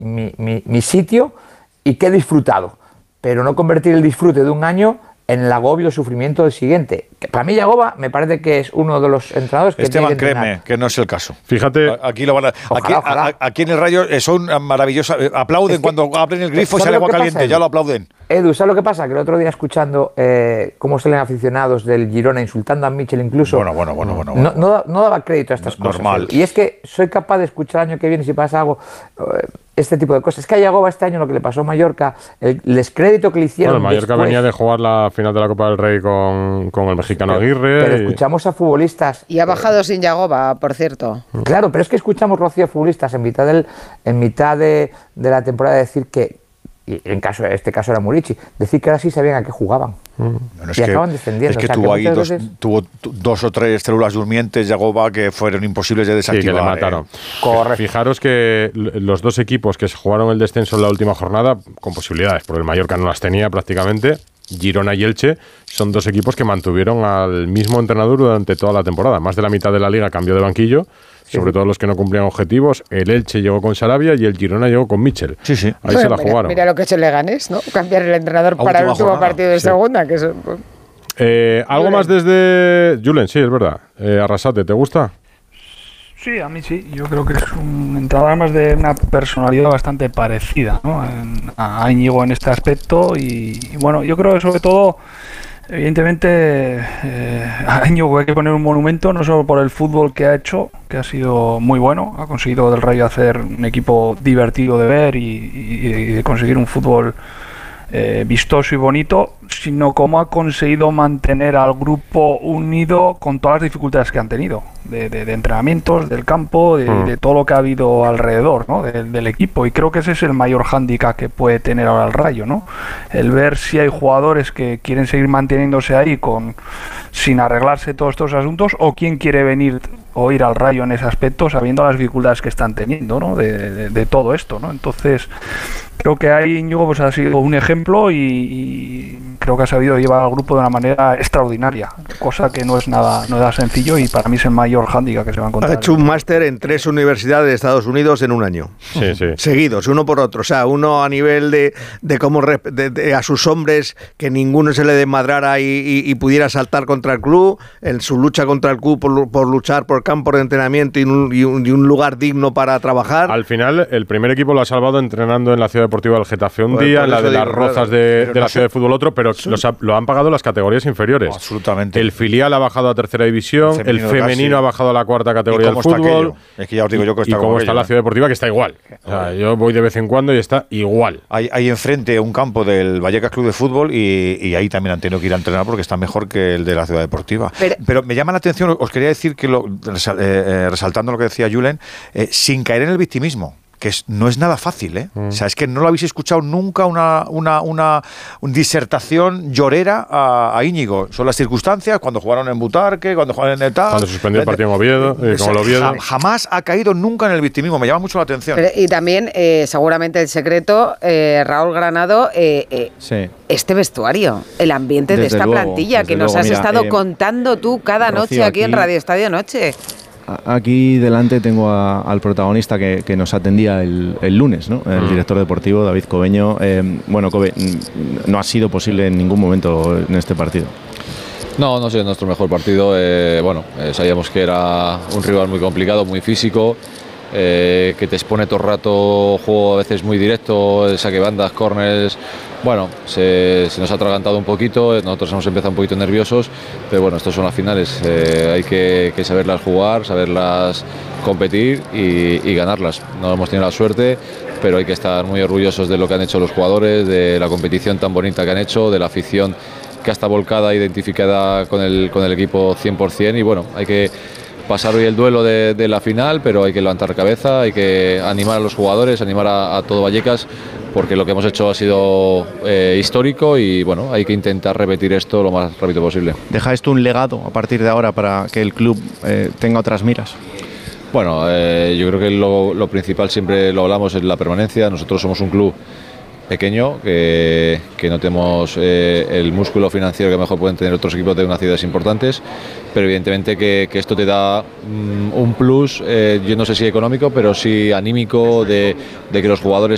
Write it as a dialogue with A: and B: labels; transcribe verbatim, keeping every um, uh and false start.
A: mi, mi, mi sitio y que he disfrutado, pero no convertir el disfrute de un año en el agobio y el sufrimiento del siguiente. Que para mí Yagoba me parece que es uno de los entrenadores que
B: Esteban,
A: tiene que
B: créeme, que no es el caso.
C: Fíjate,
B: aquí lo van a,
A: ojalá,
B: aquí,
A: ojalá.
B: A, aquí en el Rayo son maravillosas, aplauden es que, cuando abren el grifo y sale agua caliente, pasa, ya lo aplauden.
A: Edu, ¿sabes lo que pasa? Que el otro día escuchando eh, cómo salen aficionados del Girona insultando a Michel incluso,
B: bueno, bueno, bueno, bueno,
A: no, no, no daba crédito a estas
B: no,
A: cosas.
B: Normal.
A: Y es que soy capaz de escuchar el año que viene si pasa algo, eh, este tipo de cosas. Es que a Yagoba este año lo que le pasó a Mallorca, el, el descrédito que le hicieron.
C: Bueno, Mallorca
A: después,
C: venía de jugar la final de la Copa del Rey con, con el mexicano
A: pero,
C: Aguirre.
A: Pero
C: y...
A: escuchamos a futbolistas.
D: Y ha bajado sin Yagoba, por cierto.
A: Claro, pero es que escuchamos, Rocío, a futbolistas en mitad, del, en mitad de, de la temporada decir que, y en caso, este caso era Murici, decir que ahora sí sabían a qué jugaban. Mm. Bueno,
B: es
A: y
B: que,
A: acaban descendiendo.
B: Es que,
A: o sea,
B: tuvo
A: que
B: ahí dos,
A: veces...
B: tuvo dos o tres células durmientes, Yagoba, que fueron imposibles de desactivar.
C: Sí, que le mataron.
B: Eh.
A: Correcto.
C: Fijaros que los dos equipos que se jugaron el descenso en la última jornada, con posibilidades, porque el Mallorca no las tenía prácticamente, Girona y Elche, son dos equipos que mantuvieron al mismo entrenador durante toda la temporada. Más de la mitad de la liga cambió de banquillo, sí, sobre sí. todo los que no cumplían objetivos. El Elche llegó con Sarabia y el Girona llegó con Michel.
B: Sí, sí.
C: Ahí
D: bueno,
C: se la
D: mira,
C: jugaron.
D: Mira lo que ha hecho el Leganés, ¿no? Cambiar el entrenador a para el último jornada. partido de sí. segunda. Que es, pues...
C: eh, Algo Julen. más desde... Julen, sí, es verdad. Eh, Arrasate, ¿te gusta?
E: Sí, a mí sí. Yo creo que es un entrenador además de una personalidad bastante parecida, ¿no?, a Íñigo en este aspecto. Y, y bueno, yo creo que sobre todo, evidentemente, eh, a Íñigo hay que poner un monumento, no solo por el fútbol que ha hecho, que ha sido muy bueno. Ha conseguido del Rayo hacer un equipo divertido de ver y, y, y de conseguir un fútbol Eh, vistoso y bonito, sino cómo ha conseguido mantener al grupo unido con todas las dificultades que han tenido, de, de, de entrenamientos, del campo, de, mm. de todo lo que ha habido alrededor, ¿no?, de, del equipo. Y creo que ese es el mayor hándicap que puede tener ahora el Rayo, ¿no?, el ver si hay jugadores que quieren seguir manteniéndose ahí con sin arreglarse todos estos asuntos, o quién quiere venir o ir al Rayo en ese aspecto sabiendo las dificultades que están teniendo, ¿no?, de, de, de todo esto, ¿no? Entonces creo que ahí Íñigo pues, ha sido un ejemplo y, y creo que ha sabido llevar al grupo de una manera extraordinaria, cosa que no es nada, no es sencillo, y para mí es el mayor hándicap que se va a encontrar.
F: Ha hecho un máster en tres universidades de Estados Unidos en un año.
C: Sí, sí.
F: Seguidos, uno por otro. O sea, uno a nivel de, de cómo de, de, a sus hombres, que ninguno se le desmadrara y, y, y pudiera saltar contra el club, en su lucha contra el club por, por luchar por campo de entrenamiento y un, y, un, y un lugar digno para trabajar.
C: Al final, el primer equipo lo ha salvado entrenando en la Ciudad Deportiva del Getafe un pues día, en la de digo, las Rozas claro, de, de la no Ciudad de Fútbol otro, pero sí. los ha, lo han pagado las categorías inferiores.
B: Oh, absolutamente.
C: El filial ha bajado a tercera división, el femenino, el femenino ha bajado a la cuarta categoría del fútbol.
B: Es que ya os digo yo que está
C: y cómo está
B: aquello,
C: la Ciudad Deportiva, que está igual. O sea, yo voy de vez en cuando y está igual.
B: Hay, hay enfrente un campo del Vallecas Club de Fútbol y, y ahí también han tenido que ir a entrenar porque está mejor que el de la Ciudad Deportiva. Pero, pero me llama la atención, os quería decir que lo, eh, resaltando lo que decía Julen, eh, sin caer en el victimismo, que es, no es nada fácil, ¿eh? Mm. O sea, es que no lo habéis escuchado nunca una, una, una, una disertación llorera a, a Íñigo. Son las circunstancias, cuando jugaron en Butarque, cuando jugaron en Etá.
C: Cuando suspendió el partido en Oviedo, eh, como el Oviedo.
B: Jamás ha caído nunca en el victimismo, me llama mucho la atención.
D: Pero, y también, eh, seguramente el secreto, eh, Raúl Granado, eh, eh, sí. este vestuario, el ambiente desde de esta luego, plantilla que nos luego, has mira, estado eh, contando tú cada Rocío, noche aquí, aquí en Radio Estadio Noche.
G: Aquí delante tengo a, al protagonista que, que nos atendía el, el lunes, ¿no? El mm. director deportivo, David Cobeño. Eh, bueno, Kobe, no ha sido posible en ningún momento en este partido.
H: No, no ha sido nuestro mejor partido. Eh, bueno, eh, sabíamos que era un rival muy complicado, muy físico, eh, que te expone todo el rato, juego a veces muy directo, saque bandas, corners. Bueno, se, se nos ha atragantado un poquito, nosotros hemos empezado un poquito nerviosos, pero bueno, estas son las finales, eh, hay que, que saberlas jugar, saberlas competir y, y ganarlas. No hemos tenido la suerte, pero hay que estar muy orgullosos de lo que han hecho los jugadores, de la competición tan bonita que han hecho, de la afición que está volcada, identificada con el, con el equipo cien por cien, y bueno, hay que pasar hoy el duelo de, de la final, pero hay que levantar cabeza, hay que animar a los jugadores, animar a, a todo Vallecas, porque lo que hemos hecho ha sido eh, histórico y bueno, hay que intentar repetir esto lo más rápido posible.
G: ¿Deja esto un legado a partir de ahora para que el club eh, tenga otras miras?
H: Bueno, eh, yo creo que lo, lo principal, siempre lo hablamos, es la permanencia. Nosotros somos un club pequeño, que, que no tenemos eh, el músculo financiero que mejor pueden tener otros equipos de unas ciudades importantes, pero evidentemente que, que esto te da mm, un plus, eh, yo no sé si económico, pero sí anímico, de, de que los jugadores